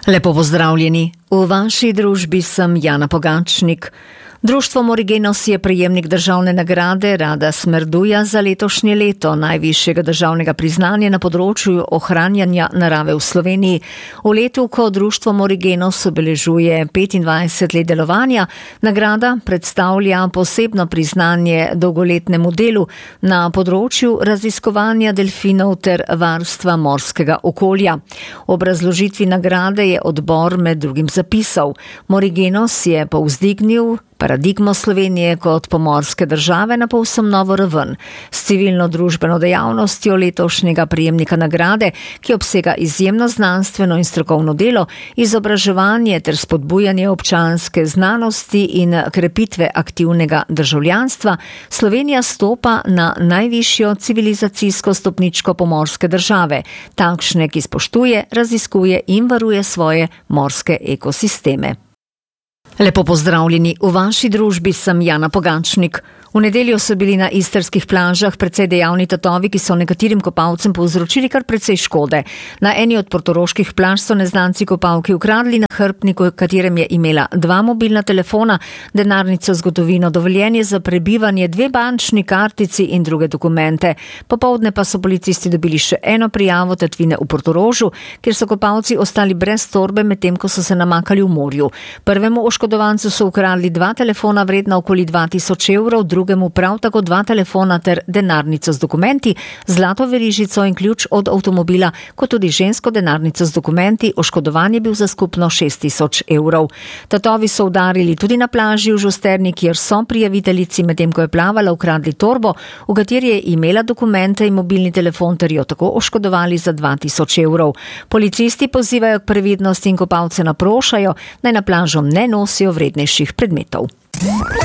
Lepo pozdravljeni. V vaši družbi sem Jana Pogačnik. Društvo Morigenos je prejemnik državne nagrade Rada Smerduja za letošnje leto, najvišjega državnega priznanja na področju ohranjanja narave v Sloveniji. V letu, ko društvo Morigenos obeležuje 25 let delovanja, nagrada predstavlja posebno priznanje dolgoletnemu delu na področju raziskovanja delfinov ter varstva morskega okolja. V obrazložitvi nagrade je odbor med drugim zapisal: Morigenos je povzdignil paradigmo Slovenije kot pomorske države na povsem novo raven. S civilno-družbeno dejavnostjo letošnjega prejemnika nagrade, ki obsega izjemno znanstveno in strokovno delo, izobraževanje ter spodbujanje občanske znanosti in krepitve aktivnega državljanstva, Slovenija stopa na najvišjo civilizacijsko stopničko pomorske države, takšne, ki spoštuje, raziskuje in varuje svoje morske ekosisteme. Lepo pozdravljeni. V vaši družbi sem Jana Pogačnik. V nedeljo so bili na istrskih plažah precej dejavni tatovi, ki so nekaterim kopalcem povzročili kar precej škode. Na eni od portoroških plaž so neznanci kopalki ukradli nahrbtniku, katerem je imela 2 mobilna telefona, denarnico z gotovino, dovoljenje za prebivanje, 2 bančni kartici in druge dokumente. Popoldne pa so policisti dobili še eno prijavo tatvine v Portorožu, kjer so kopalci ostali brez torbe, medtem ko so se namakali v morju. Prvemu oškodovancu so ukradli 2 telefona vredna okoli 2000 evrov, drugemu prav tako 2 telefona ter denarnico z dokumenti, zlato verižico in ključ od avtomobila, kot tudi žensko denarnico z dokumenti. Oškodovan je bil za skupno 6000 evrov. Tatovi so udarili tudi na plaži v Žusterni, kjer so prijaviteljici, medtem ko je plavala, ukradli torbo, v kateri je imela dokumente in mobilni telefon, ter jo tako oškodovali za 2000 evrov. Policisti pozivajo k previdnosti in kopalce naprošajo, naj na plažo ne nosijo vrednejših predmetov.